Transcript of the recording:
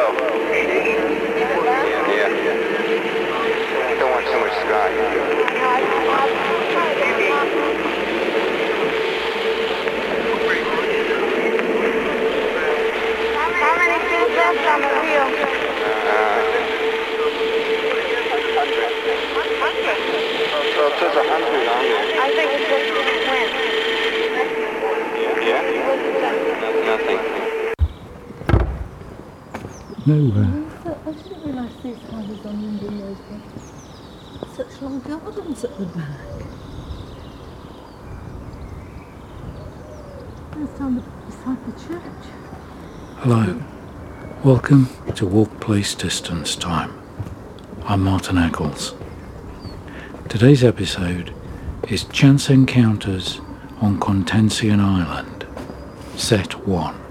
12. Yeah. Don't want too much sky. How many feet left on the wheel? So it says 100 on there. I think it's just wind. Yeah? Nothing. Nowhere. I didn't realise these houses on Linden Road had such long gardens at the back. It's down beside the church. Hello. Welcome to Walk Place Distance Time. I'm Martin Eccles. Today's episode is Chance Encounters on Contention Island, Set 1.